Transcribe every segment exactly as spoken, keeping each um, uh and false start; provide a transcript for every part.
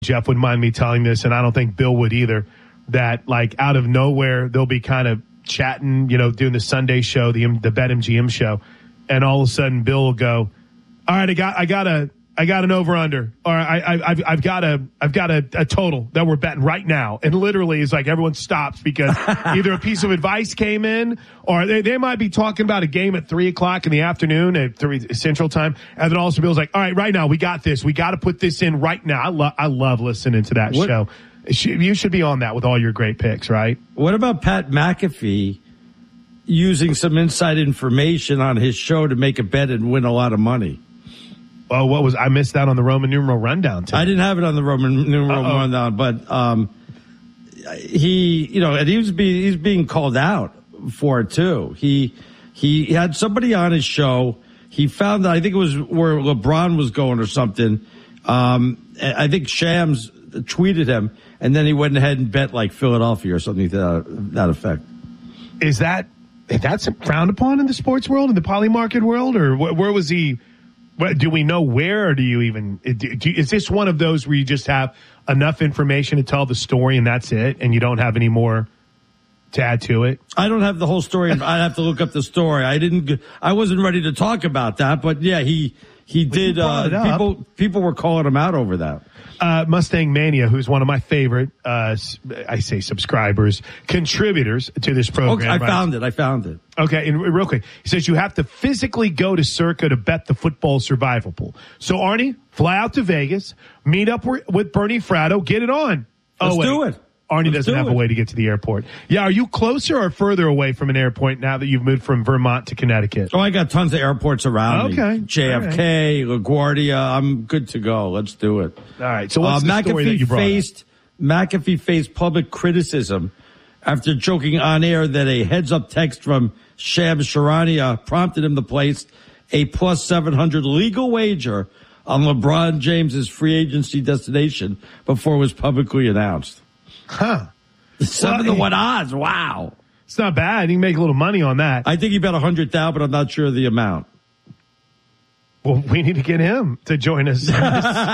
Jeff wouldn't mind me telling this, and I don't think Bill would either, that like out of nowhere, they'll be kind of chatting, you know, doing the Sunday show, the the BetMGM show, and all of a sudden Bill will go, all right, I got, I got a, I got an over under, or I, I, I've, I've got a, I've got a, a total that we're betting right now. And literally it's like everyone stops because either a piece of advice came in, or they, they might be talking about a game at three o'clock in the afternoon at three Central Time. And then also Bill's like, all right, right now we got this. We got to put this in right now. I love, I love listening to that what? show. You should be on that with all your great picks, right? What about Pat McAfee using some inside information on his show to make a bet and win a lot of money? Oh, what was I missed that on the Roman numeral rundown today. I didn't have it on the Roman numeral Uh-oh. rundown, but um, he, you know, and he was being he's being called out for it too. He he had somebody on his show. He found that I think it was where LeBron was going or something. Um, I think Shams tweeted him, and then he went ahead and bet like Philadelphia or something to that, that effect. Is that that's frowned upon in the sports world, in the poly market world, or where, where was he? Do we know where, or do you even, do, is this one of those where you just have enough information to tell the story and that's it, and you don't have any more to add to it? I don't have the whole story. I'd have to look up the story. I didn't, I wasn't ready to talk about that, but yeah, he, he well, did, uh, people, people were calling him out over that. Uh, Mustang Mania, who's one of my favorite, uh, I say subscribers, contributors to this program. Okay, I right? found it. I found it. Okay, and real quick, he says you have to physically go to Circa to bet the football survival pool. So, Arnie, fly out to Vegas, meet up with Bernie Fratto, get it on. Let's oh, wait. do it. Arnie Let's doesn't do have it. a way to get to the airport. Yeah, are you closer or further away from an airport now that you've moved from Vermont to Connecticut? Oh, I got tons of airports around okay. me. J F K, right. LaGuardia. I'm good to go. Let's do it. All right. So what's uh, the story that you brought faced, up? McAfee faced public criticism after joking on air that a heads-up text from Shams Charania prompted him to place a plus seven hundred legal wager on LeBron James's free agency destination before it was publicly announced. Huh. Seven well, to one odds. Wow. It's not bad. You can make a little money on that. I think he bet a hundred thousand, but I'm not sure of the amount. Well, we need to get him to join us in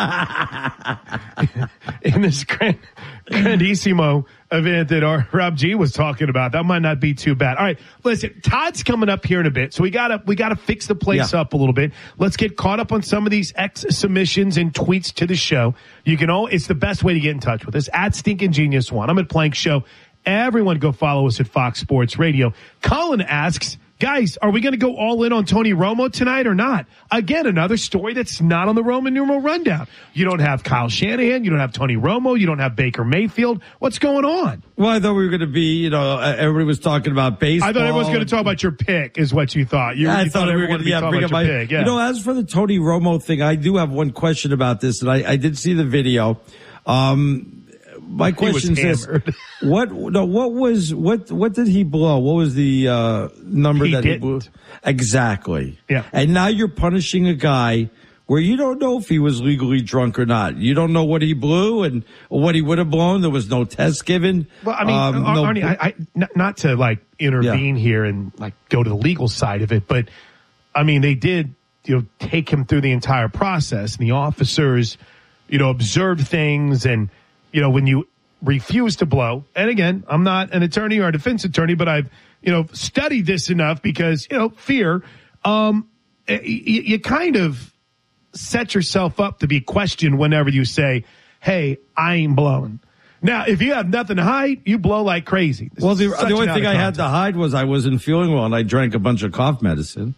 this, in this grand, grandissimo event that our Rob G was talking about. That might not be too bad. All right, listen, Todd's coming up here in a bit, so we gotta we gotta fix the place yeah. up a little bit. Let's get caught up on some of these X submissions and tweets to the show. You can all it's the best way to get in touch with us at Stinkin' Genius One. I'm at Plank Show. Everyone, go follow us at Fox Sports Radio. Colin asks, guys, are we going to go all in on Tony Romo tonight or not? Again, another story that's not on the Roman numeral rundown. You don't have Kyle Shanahan. You don't have Tony Romo. You don't have Baker Mayfield. What's going on? Well, I thought we were going to be, you know, everybody was talking about baseball. I thought everyone was going to talk about your pick is what you thought. You, yeah, you I thought, thought we were going to yeah, bring up my pick. Yeah. You know, as for the Tony Romo thing, I do have one question about this, and I, I did see the video. Um, My question is, what, no, what was, what, what did he blow? What was the, uh, number he that didn't. he blew? Exactly. Yeah. And now you're punishing a guy where you don't know if he was legally drunk or not. You don't know what he blew and what he would have blown. There was no test given. Well, I mean, um, Ar- no, Arnie, I, I, not, not to like intervene yeah. here and like go to the legal side of it, but I mean, they did, you know, take him through the entire process, and the officers, you know, observed things. And, you know, when you refuse to blow, and again, I'm not an attorney or a defense attorney, but I've, you know, studied this enough because, you know, fear, um, you, you kind of set yourself up to be questioned whenever you say, hey, I ain't blowing. Now, if you have nothing to hide, you blow like crazy. This well, the, the only thing I had to hide was I wasn't feeling well and I drank a bunch of cough medicine.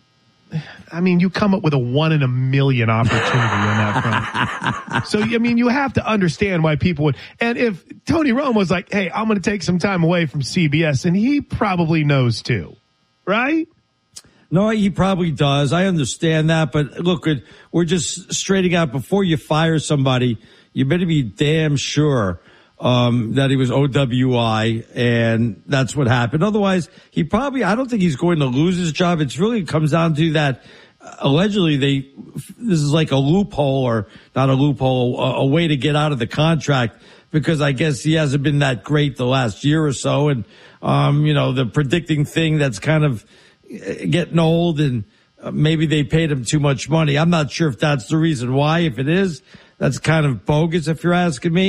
I mean, you come up with a one in a million opportunity on that front. So, I mean, you have to understand why people would. And if Tony Romo was like, hey, I'm going to take some time away from C B S, and he probably knows too, right? No, he probably does. I understand that. But look, we're just straightening out before you fire somebody, you better be damn sure Um, that he was O W I, and that's what happened. Otherwise, he probably, I don't think he's going to lose his job. It's really comes down to that, uh, allegedly they, this is like a loophole, or not a loophole, a, a way to get out of the contract, because I guess he hasn't been that great the last year or so. And, um, you know, the predicting thing that's kind of getting old, and uh, maybe they paid him too much money. I'm not sure if that's the reason why. If it is, That's kind of bogus if you're asking me.